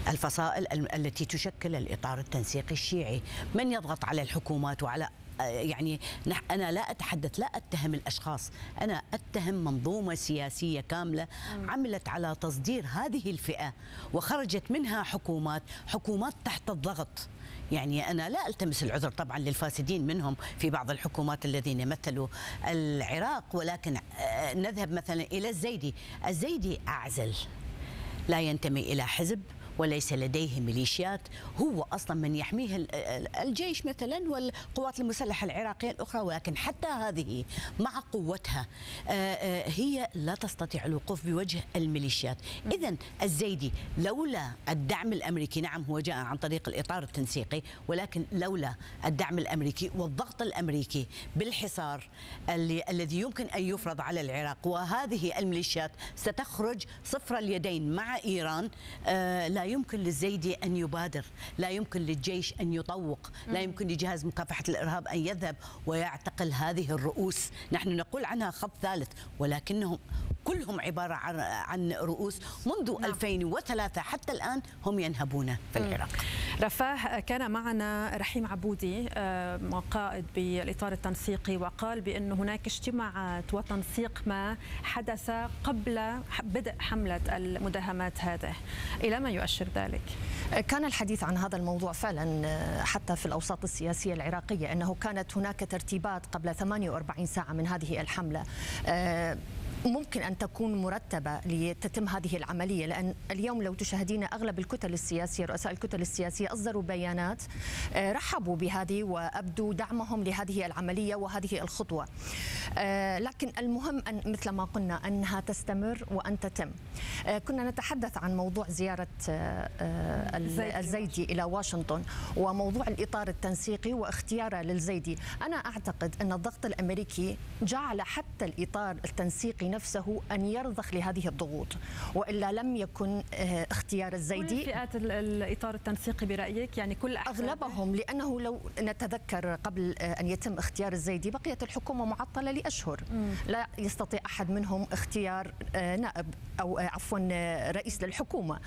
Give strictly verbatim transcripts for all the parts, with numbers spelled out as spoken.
الفصائل التي تشكل الإطار التنسيقي الشيعي. من يضغط على الحكومات وعلى يعني أنا لا أتحدث، لا أتهم الأشخاص، أنا أتهم منظومة سياسية كاملة عملت على تصدير هذه الفئة وخرجت منها حكومات حكومات تحت الضغط. يعني أنا لا ألتمس العذر طبعا للفاسدين منهم في بعض الحكومات الذين مثلوا العراق، ولكن نذهب مثلا إلى الزيدي. الزيدي أعزل، لا ينتمي إلى حزب وليس لديه ميليشيات، هو أصلا من يحميه الجيش مثلا والقوات المسلحة العراقية الأخرى، ولكن حتى هذه مع قوتها هي لا تستطيع الوقوف بوجه الميليشيات. إذن الزيدي لولا الدعم الأمريكي، نعم هو جاء عن طريق الإطار التنسيقي، ولكن لولا الدعم الأمريكي والضغط الأمريكي بالحصار الذي يمكن أن يفرض على العراق، وهذه الميليشيات ستخرج صفر اليدين مع إيران، لا يمكن للزيدي أن يبادر، لا يمكن للجيش أن يطوق، لا يمكن لجهاز مكافحة الإرهاب أن يذهب ويعتقل هذه الرؤوس. نحن نقول عنها خط ثالث، ولكنهم كلهم عبارة عن رؤوس منذ نعم. ألفين وثلاثة حتى الآن هم ينهبون في العراق. رفاه، كان معنا رحيم عبودي قائد بالإطار التنسيقي، وقال بأن هناك اجتماعات وتنسيق ما حدث قبل بدء حملة المداهمات هذه، إلى ما يؤشر ذلك؟ كان الحديث عن هذا الموضوع فعلا حتى في الأوساط السياسية العراقية، أنه كانت هناك ترتيبات قبل ثمانية وأربعين ساعة من هذه الحملة ممكن أن تكون مرتبة لتتم هذه العملية، لأن اليوم لو تشاهدين أغلب الكتل السياسية، رؤساء الكتل السياسية أصدروا بيانات رحبوا بهذه وأبدوا دعمهم لهذه العملية وهذه الخطوة، لكن المهم أن مثل ما قلنا أنها تستمر وأن تتم. كنا نتحدث عن موضوع زيارة الزيدي إلى واشنطن وموضوع الإطار التنسيقي واختياره للزيدي. أنا أعتقد أن الضغط الأمريكي جعل حتى الإطار التنسيقي نفسه أن يرضخ لهذه الضغوط، وإلا لم يكن اختيار الزيدي. كل فئات الإطار التنسيقي برأيك؟ يعني كل أغلبهم، لأنه لو نتذكر قبل أن يتم اختيار الزيدي بقيت الحكومة معطلة لأشهر، مم. لا يستطيع أحد منهم اختيار نائب أو عفوا رئيس للحكومة.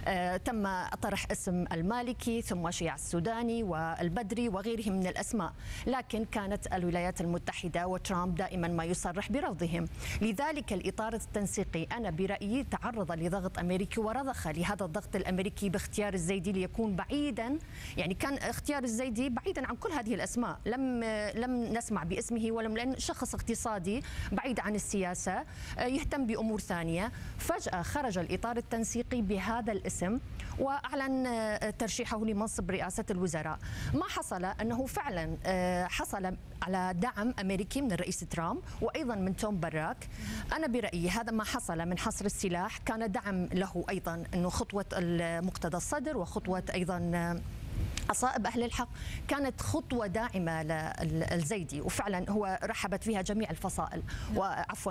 تم طرح اسم المالكي ثم شيع السوداني والبدري وغيرهم من الأسماء، لكن كانت الولايات المتحدة وترامب دائما ما يصرح برفضهم. لذلك الإطار التنسيقي أنا برأيي تعرض لضغط أمريكي ورضخ لهذا الضغط الأمريكي باختيار الزيدي ليكون بعيدا، يعني كان اختيار الزيدي بعيدا عن كل هذه الأسماء، لم لم نسمع باسمه ولم، لأن شخص اقتصادي بعيد عن السياسة يهتم بأمور ثانية. فجأة خرج الإطار التنسيقي بهذا الاسم وأعلن ترشيحه لمنصب رئاسة الوزراء. ما حصل أنه فعلا حصل على دعم أمريكي من الرئيس ترامب وأيضا من توم براك. أنا برأيي هذا ما حصل من حصر السلاح كان دعم له أيضا، أنه خطوة مقتدى الصدر وخطوة أيضا أصائب أهل الحق كانت خطوة داعمة للزيدي، وفعلا هو رحبت فيها جميع الفصائل وعفوا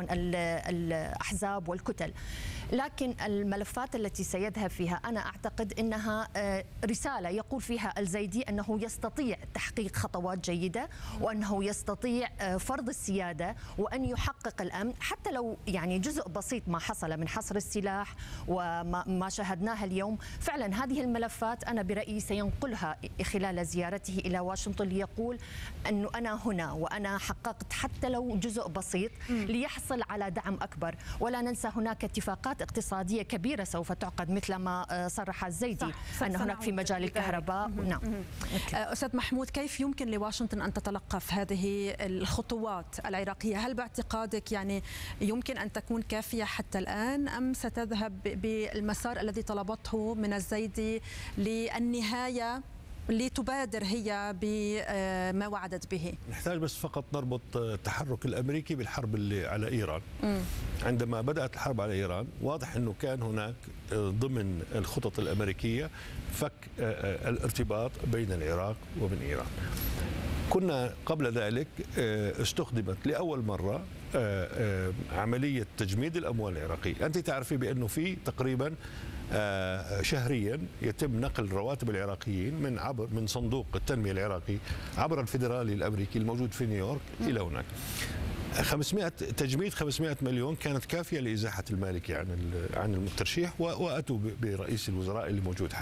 الأحزاب والكتل. لكن الملفات التي سيذهب فيها أنا أعتقد أنها رسالة يقول فيها الزيدي أنه يستطيع تحقيق خطوات جيدة، وأنه يستطيع فرض السيادة وأن يحقق الأمن، حتى لو يعني جزء بسيط ما حصل من حصر السلاح وما شاهدناه اليوم. فعلا هذه الملفات أنا برأيي سينقلها خلال زيارته إلى واشنطن، ليقول أنه أنا هنا وأنا حققت حتى لو جزء بسيط ليحصل على دعم أكبر. ولا ننسى هناك اتفاقات اقتصادية كبيرة سوف تعقد مثل ما صرح الزيدي أن هناك في مجال الكهرباء. نعم. أستاذ محمود، كيف يمكن لواشنطن أن تتلقف هذه الخطوات العراقية؟ هل باعتقادك يعني يمكن أن تكون كافية حتى الآن، أم ستذهب بالمسار الذي طلبته من الزيدي للنهاية لتبادر هي بما وعدت به؟ نحتاج بس فقط نربط التحرك الأمريكي بالحرب اللي على إيران. م. عندما بدأت الحرب على إيران واضح أنه كان هناك ضمن الخطط الأمريكية فك الارتباط بين العراق وبين إيران. كنا قبل ذلك استخدمت لأول مرة عملية تجميد الأموال العراقية. أنت تعرفي بأنه في تقريبا شهريا يتم نقل رواتب العراقيين من عبر من صندوق التنمية العراقي عبر الفيدرالي الأمريكي الموجود في نيويورك إلى هناك. خمسمائة تجميد خمسمائة مليون كانت كافية لإزاحة المالكي عن عن الترشيح، وأتوا برئيس الوزراء اللي موجود حاليا.